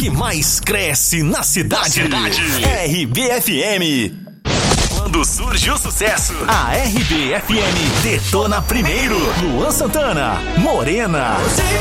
que mais cresce na cidade. RBFM. Quando surge o sucesso, a RBFM detona primeiro. Luan Santana, Morena. Você